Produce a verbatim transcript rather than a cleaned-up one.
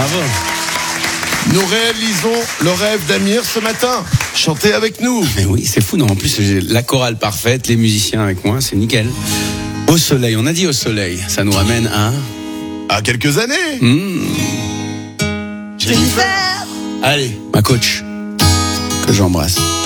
Bravo. Nous réalisons le rêve d'Amir ce matin. Chantez avec nous. Mais oui, c'est fou. Non, en plus, j'ai la chorale parfaite, les musiciens avec moi, c'est nickel. Au soleil, on a dit au soleil. Ça nous ramène à... À quelques années. Mmh. Jennifer. Allez, ma coach, que j'embrasse.